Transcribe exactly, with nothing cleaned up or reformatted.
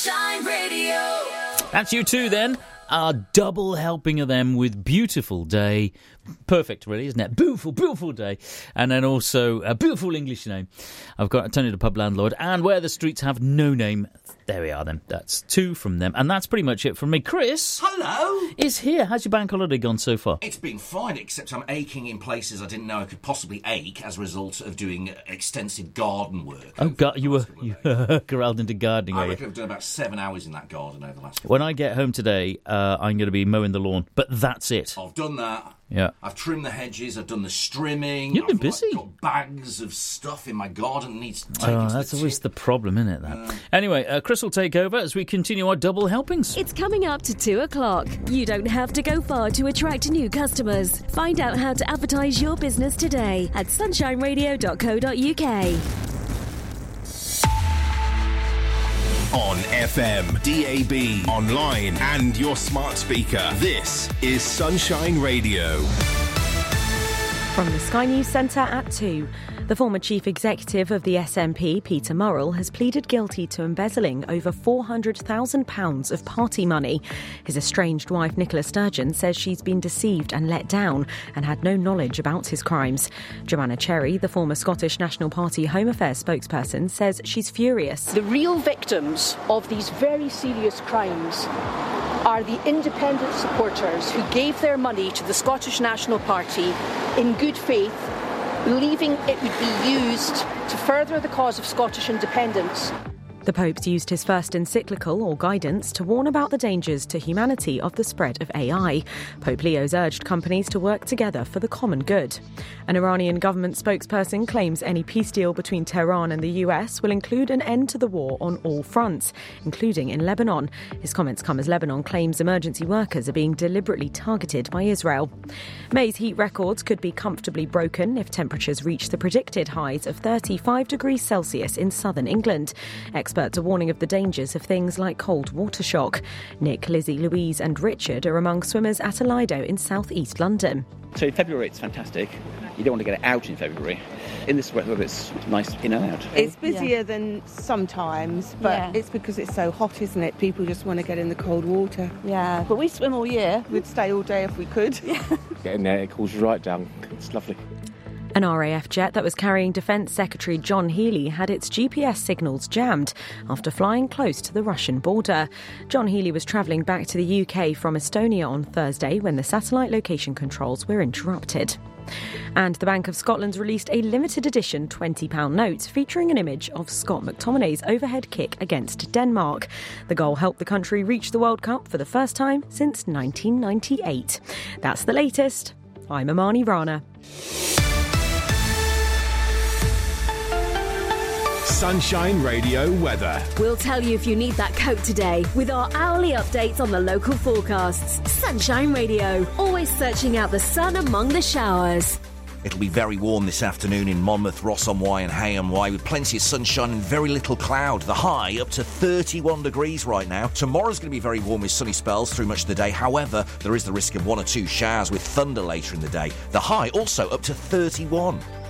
Sunshine Radio. That's you too, then. A double helping of them with Beautiful Day. Perfect, really, isn't it? Beautiful, beautiful day. And then also a beautiful English name. I've got Tony the Pub Landlord. And Where the Streets Have No Name. There we are, then. That's two from them. And that's pretty much it from me. Chris. Hello. Is here. How's your bank holiday gone so far? It's been fine, except I'm aching in places I didn't know I could possibly ache as a result of doing extensive garden work. Oh, God, you were you corralled into gardening, I are you? reckon I've done about seven hours in that garden over the last few When I get home today, uh, I'm going to be mowing the lawn. But that's it. I've done that. Yeah. I've trimmed the hedges, I've done the strimming. You've been I've, busy. I've got bags of stuff in my garden that needs to take Oh, to that's the always tip. the problem, isn't it? That. Uh, anyway, uh, Chris will take over as we continue our double helpings. It's coming up to two o'clock. You don't have to go far to attract new customers. Find out how to advertise your business today at sunshine radio dot co dot uk. On F M, D A B, online and your smart speaker. This is Sunshine Radio. From the Sky News Centre at two. The former chief executive of the S N P, Peter Murrell, has pleaded guilty to embezzling over four hundred thousand pounds of party money. His estranged wife, Nicola Sturgeon, says she's been deceived and let down and had no knowledge about his crimes. Joanna Cherry, the former Scottish National Party Home Affairs spokesperson, says she's furious. The real victims of these very serious crimes are the independent supporters who gave their money to the Scottish National Party in good faith, believing it would be used to further the cause of Scottish independence. The Pope's used his first encyclical, or guidance, to warn about the dangers to humanity of the spread of A I. Pope Leo's urged companies to work together for the common good. An Iranian government spokesperson claims any peace deal between Tehran and the U S will include an end to the war on all fronts, including in Lebanon. His comments come as Lebanon claims emergency workers are being deliberately targeted by Israel. May's heat records could be comfortably broken if temperatures reach the predicted highs of thirty-five degrees Celsius in southern England. Experts are warning of the dangers of things like cold water shock. Nick, Lizzie, Louise and Richard are among swimmers at a Lido in south east London. So in February it's fantastic. You don't want to get it out in February. In this weather it's nice in and out. It's busier yeah. than sometimes, but yeah. it's because it's so hot, isn't it? People just want to get in the cold water. Yeah, but we swim all year. We'd stay all day if we could. Yeah. Getting there, it cools you right down. It's lovely. An R A F jet that was carrying Defence Secretary John Healey had its G P S signals jammed after flying close to the Russian border. John Healey was travelling back to the U K from Estonia on Thursday when the satellite location controls were interrupted. And the Bank of Scotland's released a limited edition twenty pound note featuring an image of Scott McTominay's overhead kick against Denmark. The goal helped the country reach the World Cup for the first time since nineteen ninety-eight. That's the latest. I'm Amani Rana. Sunshine Radio weather. We'll tell you if you need that coat today with our hourly updates on the local forecasts. Sunshine Radio, always searching out the sun among the showers. It'll be very warm this afternoon in Monmouth, Ross-on-Wye and Hay-on-Wye with plenty of sunshine and very little cloud. The high up to thirty-one degrees right now. Tomorrow's going to be very warm with sunny spells through much of the day. However, there is the risk of one or two showers with thunder later in the day. The high also up to thirty-one.